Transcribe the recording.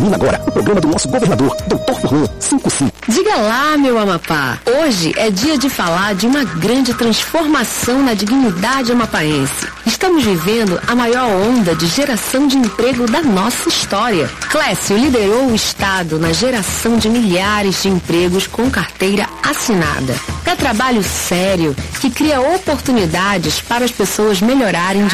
Termina agora o programa do nosso governador, Dr. Furlan 55. Diga lá, meu Amapá. Hoje é dia de falar de uma grande transformação na dignidade amapaense. Estamos vivendo a maior onda de geração de emprego da nossa história. Clécio liderou o Estado na geração de milhares de empregos com carteira assinada. É trabalho sério que cria oportunidades para as pessoas melhorarem de